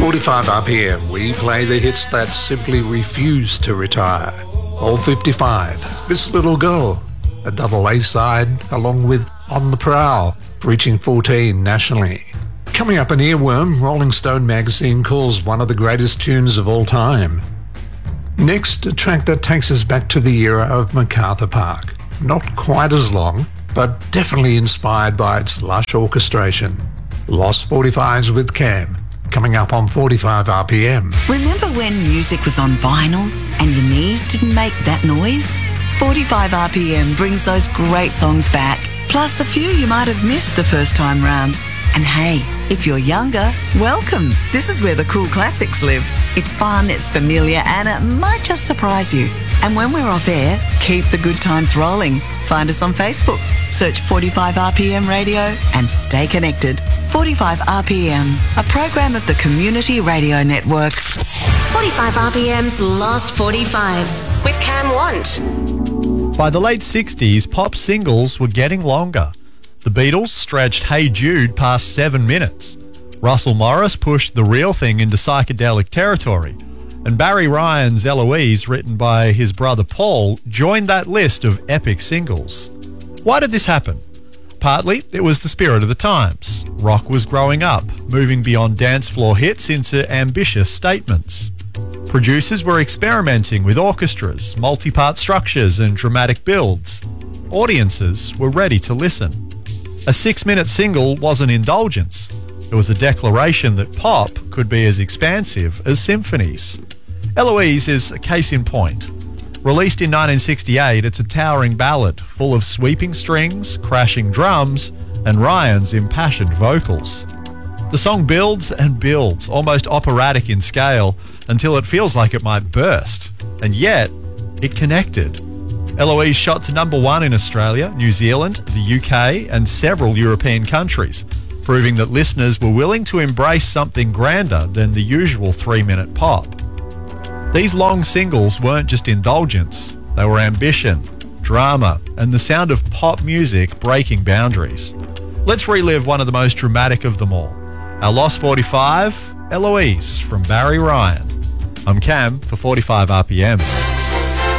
45 RPM, we play the hits that simply refuse to retire. All 55, This Little Girl, a double A side, along with On the Prowl, reaching 14 nationally. Coming up, an earworm, Rolling Stone magazine calls one of the greatest tunes of all time. Next, a track that takes us back to the era of MacArthur Park. Not quite as long, but definitely inspired by its lush orchestration. Lost 45s with Cam, coming up on 45 RPM. Remember when music was on vinyl and your knees didn't make that noise? 45 RPM brings those great songs back, plus a few you might have missed the first time round. And hey, if you're younger, welcome. This is where the cool classics live. It's fun, it's familiar, and it might just surprise you. And when we're off air, keep the good times rolling. Find us on Facebook. Search 45 RPM Radio and stay connected. 45 RPM, a program of the Community Radio Network. 45 RPM's Lost 45s with Cam Want. By the late 60s, pop singles were getting longer. The Beatles stretched Hey Jude past 7 minutes. Russell Morris pushed The Real Thing into psychedelic territory. And Barry Ryan's Eloise, written by his brother Paul, joined that list of epic singles. Why did this happen? Partly, it was the spirit of the times. Rock was growing up, moving beyond dance floor hits into ambitious statements. Producers were experimenting with orchestras, multi-part structures and dramatic builds. Audiences were ready to listen. A 6-minute single was an indulgence. It was a declaration that pop could be as expansive as symphonies. Eloise is a case in point. Released in 1968, it's a towering ballad full of sweeping strings, crashing drums, and Ryan's impassioned vocals. The song builds and builds, almost operatic in scale, until it feels like it might burst. And yet, it connected. Eloise shot to number 1 in Australia, New Zealand, the UK, and several European countries, proving that listeners were willing to embrace something grander than the usual 3-minute pop. These long singles weren't just indulgence, they were ambition, drama, and the sound of pop music breaking boundaries. Let's relive one of the most dramatic of them all. Our Lost 45, Eloise from Barry Ryan. I'm Cam for 45 RPM.